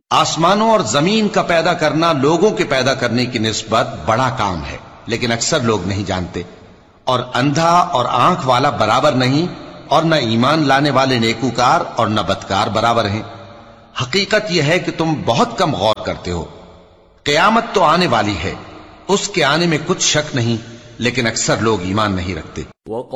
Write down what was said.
आसमानों और जमीन का पैदा करना लोगों के पैदा करने की निस्बत बड़ा काम है, लेकिन अक्सर लोग नहीं जानते। और अंधा और आंख वाला बराबर नहीं, और न ईमान लाने वाले नेकूकार और न बदकार बराबर हैं। हकीकत यह है कि तुम बहुत कम गौर करते हो। क़यामत तो आने वाली है, उसके आने में कुछ शक नहीं, लेकिन अक्सर लोग ईमान नहीं रखते।